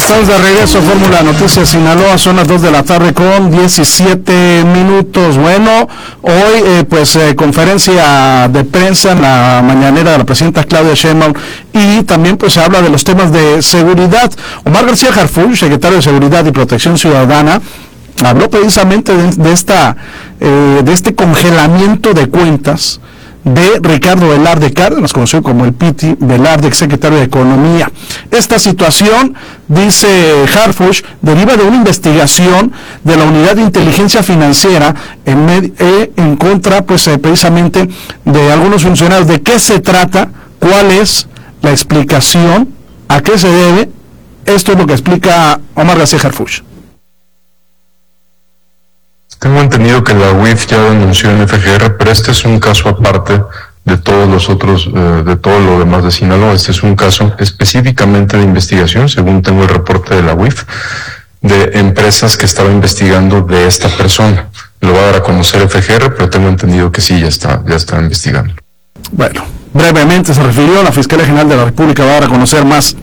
Estamos de regreso a Fórmula Noticias Sinaloa, son las 2 de la tarde con 17 minutos. Bueno, hoy conferencia de prensa en la mañanera de la presidenta Claudia Sheinbaum, y también pues se habla de los temas de seguridad. Omar García Harfuch, secretario de Seguridad y Protección Ciudadana, habló precisamente de este congelamiento de cuentas de Ricardo Velarde Cárdenas, conocido como el Piti Velarde, exsecretario de Economía. Esta situación, dice Harfuch, deriva de una investigación de la Unidad de Inteligencia Financiera en contra, precisamente, de algunos funcionarios. ¿De qué se trata? ¿Cuál es la explicación? ¿A qué se debe? Esto es lo que explica Omar García Harfuch. Tengo entendido que la UIF ya denunció en FGR, pero este es un caso aparte de todos los otros, de todo lo demás de Sinaloa. Este es un caso específicamente de investigación, según tengo el reporte de la UIF, de empresas que estaba investigando de esta persona. Lo va a dar a conocer FGR, pero tengo entendido que sí, ya está investigando. Bueno, brevemente se refirió, la Fiscalía General de la República va a dar a conocer más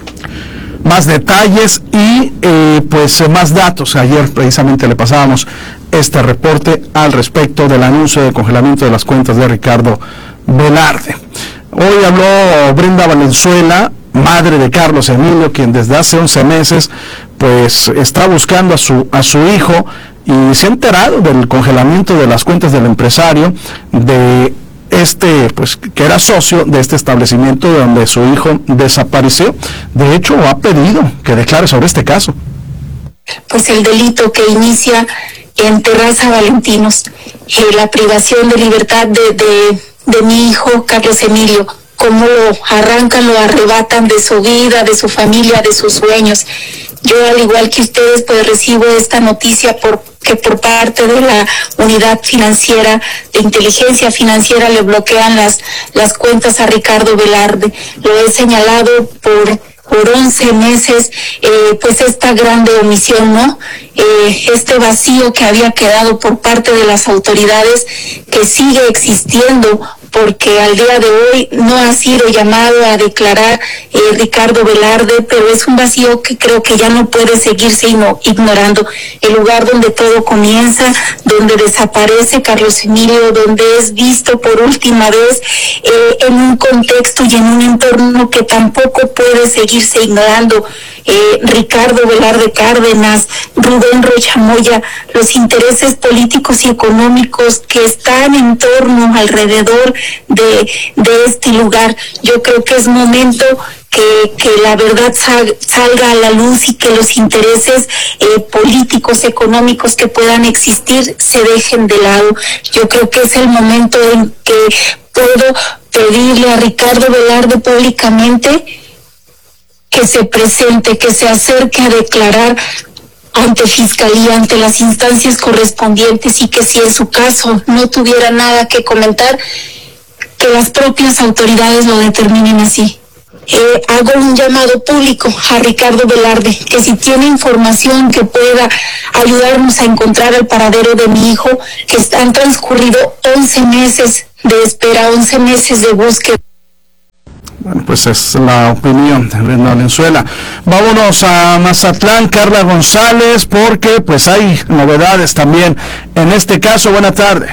detalles y más datos. Ayer precisamente le pasábamos este reporte al respecto del anuncio de congelamiento de las cuentas de Ricardo Velarde. Hoy habló Brenda Valenzuela, madre de Carlos Emilio, quien desde hace 11 meses está buscando a su hijo, y se ha enterado del congelamiento de las cuentas del empresario de que era socio de este establecimiento donde su hijo desapareció. De hecho, ha pedido que declare sobre este caso. Pues el delito que inicia en Terraza Valentinos, la privación de libertad de mi hijo Carlos Emilio, cómo lo arrancan, lo arrebatan de su vida, de su familia, de sus sueños. Yo, al igual que ustedes, recibo esta noticia que por parte de la unidad financiera, de inteligencia financiera, le bloquean las cuentas a Ricardo Velarde. Lo he señalado por 11 meses, esta grande omisión, ¿no? Este vacío que había quedado por parte de las autoridades, que sigue existiendo, porque al día de hoy no ha sido llamado a declarar Ricardo Velarde, pero es un vacío que creo que ya no puede seguirse ignorando. El lugar donde todo comienza, donde desaparece Carlos Emilio, donde es visto por última vez, en un contexto y en un entorno que tampoco puede seguirse ignorando. Ricardo Velarde Cárdenas, Rubén Rocha Moya, los intereses políticos y económicos que están en torno, alrededor de este lugar. Yo creo que es momento que la verdad salga a la luz y que los intereses políticos, económicos que puedan existir se dejen de lado. Yo creo que es el momento en que puedo pedirle a Ricardo Velarde públicamente que se presente, que se acerque a declarar ante Fiscalía, ante las instancias correspondientes, y que si en su caso no tuviera nada que comentar, que las propias autoridades lo determinen así. Hago un llamado público a Ricardo Velarde, que si tiene información que pueda ayudarnos a encontrar el paradero de mi hijo, que han transcurrido 11 meses de espera, 11 meses de búsqueda. Bueno, pues es la opinión de Brenda Valenzuela. Vámonos a Mazatlán, Carla González, porque hay novedades también en este caso. Buenas tardes.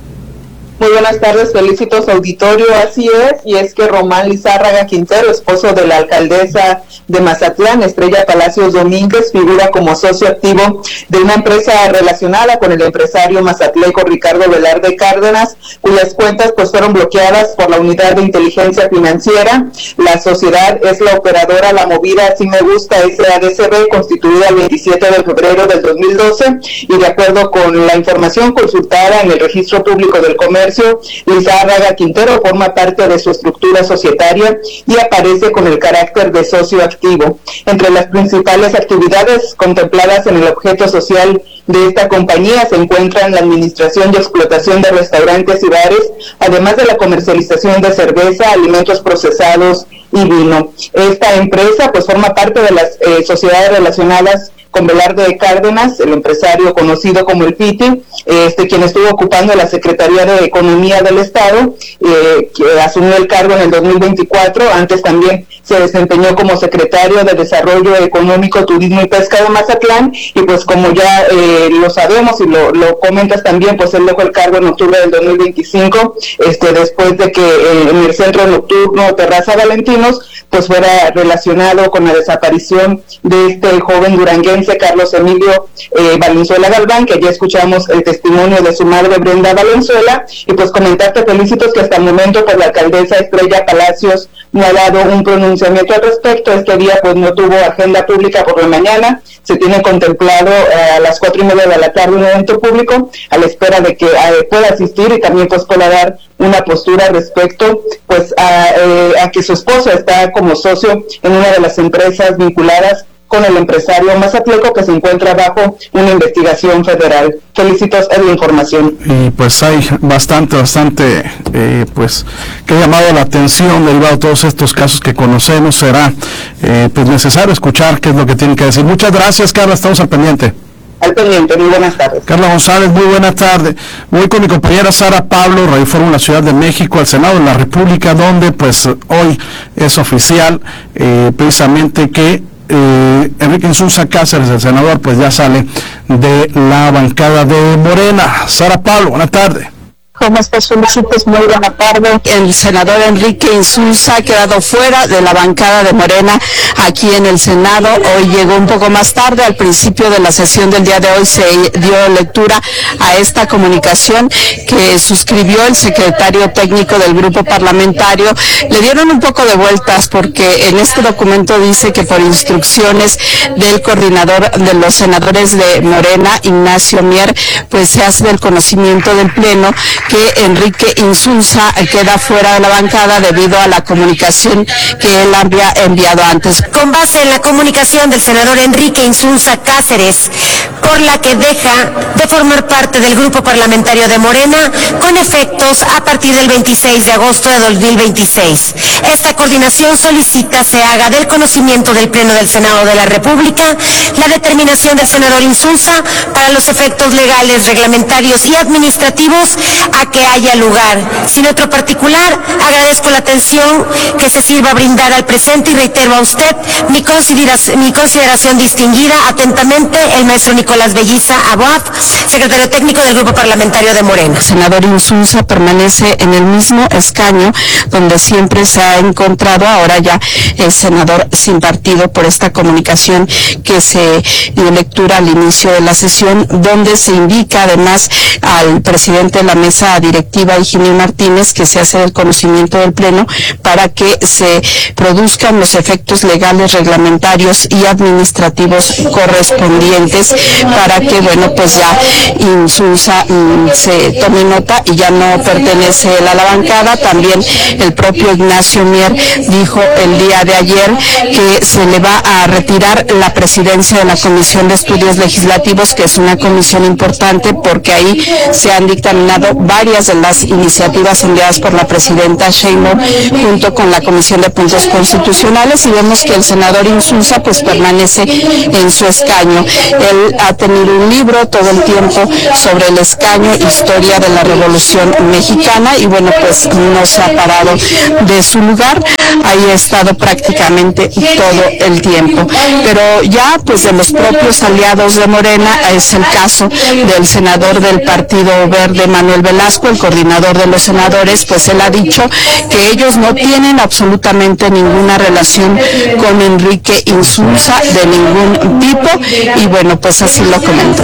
Muy buenas tardes, felicitos auditorio. Así es, y es que Román Lizárraga Quintero, esposo de la alcaldesa de Mazatlán, Estrella Palacios Domínguez, figura como socio activo de una empresa relacionada con el empresario mazatleco Ricardo Velarde Cárdenas, cuyas cuentas fueron bloqueadas por la Unidad de Inteligencia Financiera. La sociedad es la operadora La Movida Si Me Gusta SADCB, constituida el 27 de febrero del 2012, y de acuerdo con la información consultada en el Registro Público del Comercio, Lizárraga Quintero forma parte de su estructura societaria y aparece con el carácter de socio activo. Entre las principales actividades contempladas en el objeto social de esta compañía se encuentran la administración y explotación de restaurantes y bares, además de la comercialización de cerveza, alimentos procesados y vino. Esta empresa forma parte de las sociedades relacionadas con Velarde Cárdenas, el empresario conocido como el Piti, quien estuvo ocupando la Secretaría de Economía del Estado, que asumió el cargo en el 2024. Antes también se desempeñó como secretario de Desarrollo Económico, Turismo y Pesca de Mazatlán, y pues como ya lo sabemos y lo comentas también, pues él dejó el cargo en octubre del 2025, después de que en el centro nocturno Terraza Valentinos pues fuera relacionado con la desaparición de este joven duranguense, Carlos Emilio Valenzuela Galván, que ya escuchamos el testimonio de su madre Brenda Valenzuela, y pues comentarte, Felicitos, que hasta el momento pues la alcaldesa Estrella Palacios no ha dado un pronunciamiento al respecto. Este día pues no tuvo agenda pública por la mañana, se tiene contemplado a las 4:30 de la tarde un evento público a la espera de que pueda asistir y también pues pueda dar una postura respecto pues a que su esposo está como socio en una de las empresas vinculadas con el empresario mazatleco que se encuentra bajo una investigación federal. Felicitos, es la información. Y pues hay bastante, pues que ha llamado la atención derivado de todos estos casos que conocemos. Será pues necesario escuchar qué es lo que tienen que decir. Muchas gracias, Carla, estamos al pendiente. Al pendiente, muy buenas tardes. Carla González, muy buena tarde. Voy con mi compañera Sara Pablo, Radio Fórmula Ciudad de México, al Senado de la República, donde pues hoy es oficial precisamente que Enrique Insunza Cáceres, el senador, pues ya sale de la bancada de Morena. Sara Pablo, buena tarde. ¿Cómo estás, Felicitos? Muy buena tarde. El senador Enrique Insunza ha quedado fuera de la bancada de Morena aquí en el Senado. Hoy llegó un poco más tarde. Al principio de la sesión del día de hoy se dio lectura a esta comunicación que suscribió el secretario técnico del grupo parlamentario. Le dieron un poco de vueltas porque en este documento dice que por instrucciones del coordinador de los senadores de Morena, Ignacio Mier, pues se hace del conocimiento del Pleno que Enrique Insunza queda fuera de la bancada debido a la comunicación que él había enviado antes. Con base en la comunicación del senador Enrique Insunza Cáceres, por la que deja de formar parte del grupo parlamentario de Morena con efectos a partir del 26 de agosto de 2026. Esta coordinación solicita se haga del conocimiento del Pleno del Senado de la República la determinación del senador Insunza para los efectos legales, reglamentarios y administrativos a que haya lugar. Sin otro particular, agradezco la atención que se sirva a brindar al presente y reitero a usted mi consideración distinguida. Atentamente, el maestro Nicolás Belliza Aboab, secretario técnico del Grupo Parlamentario de Morena. El senador Insunza permanece en el mismo escaño donde siempre se ha encontrado. Ahora ya es senador sin partido por esta comunicación que se dio lectura al inicio de la sesión, donde se indica además al presidente de la mesa directiva, Higinio Martínez, que se hace el conocimiento del Pleno para que se produzcan los efectos legales, reglamentarios y administrativos correspondientes para que, bueno, pues ya Insunza se tome nota y ya no pertenece él a la bancada. También el propio Ignacio Mier dijo el día de ayer que se le va a retirar la presidencia de la Comisión de Estudios Legislativos, que es una comisión importante porque ahí se han dictaminado varias de las iniciativas enviadas por la presidenta Sheinbaum junto con la Comisión de Puntos Constitucionales, y vemos que el senador Insunza pues permanece en su escaño. Él ha tenido un libro todo el tiempo sobre el escaño, historia de la Revolución Mexicana, y bueno, pues no se ha parado de su lugar, ahí ha estado prácticamente todo el tiempo. Pero ya pues de los propios aliados de Morena es el caso del senador del Partido Verde, Manuel Velasco, el coordinador de los senadores. Pues él ha dicho que ellos no tienen absolutamente ninguna relación con Enrique Insunza de ningún tipo, y bueno, pues así lo comentó.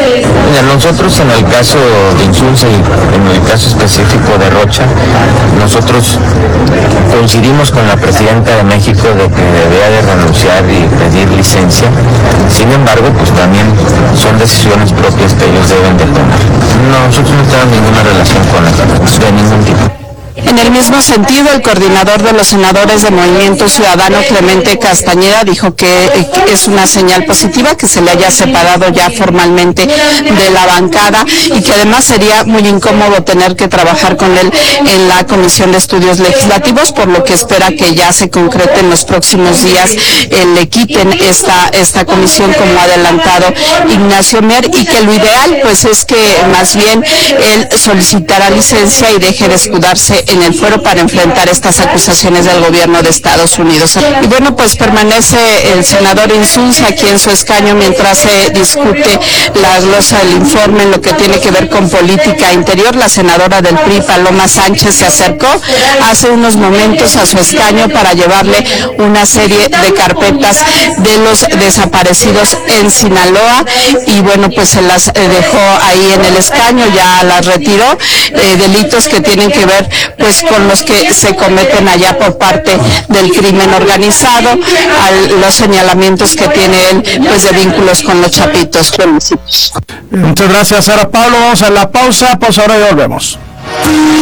Nosotros en el caso de Insunza y en el caso específico de Rocha, nosotros coincidimos con la presidenta de México de que debía de renunciar y pedir licencia. Sin embargo, pues también son decisiones propias que ellos deben de tomar. Nosotros no tenemos ninguna relación con él, de ningún tipo. En el mismo sentido, el coordinador de los senadores de Movimiento Ciudadano, Clemente Castañeda, dijo que es una señal positiva que se le haya separado ya formalmente de la bancada y que además sería muy incómodo tener que trabajar con él en la Comisión de Estudios Legislativos, por lo que espera que ya se concrete en los próximos días, le quiten esta comisión como ha adelantado Ignacio Mier, y que lo ideal pues es que más bien él solicitara licencia y deje de escudarse en el fuero para enfrentar estas acusaciones del gobierno de Estados Unidos. Y bueno, pues permanece el senador Insunza aquí en su escaño mientras se discute la glosa del informe en lo que tiene que ver con política interior. La senadora del PRI, Paloma Sánchez, se acercó hace unos momentos a su escaño para llevarle una serie de carpetas de los desaparecidos en Sinaloa, y bueno, pues se las dejó ahí en el escaño, ya las retiró, delitos que tienen que ver pues con los que se cometen allá por parte del crimen organizado, los señalamientos que tiene él pues de vínculos con los chapitos. Muchas gracias, Sara Pablo. Vamos a la pausa, pues ahora ya volvemos.